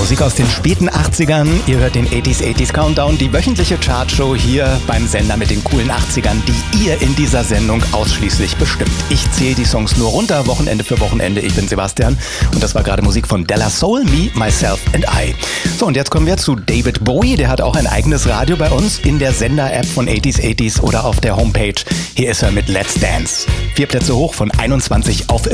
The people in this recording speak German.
Musik aus den späten 80ern. Ihr hört den 80s Countdown, die wöchentliche Chartshow hier beim Sender mit den coolen 80ern, die ihr in dieser Sendung ausschließlich bestimmt. Ich zähle die Songs nur runter, Wochenende für Wochenende. Ich bin Sebastian und das war gerade Musik von Della Soul, Me, Myself and I. So, und jetzt kommen wir zu David Bowie. Der hat auch ein eigenes Radio bei uns in der Sender-App von 80s oder auf der Homepage. Hier ist er mit Let's Dance. 4 Plätze hoch von 21 auf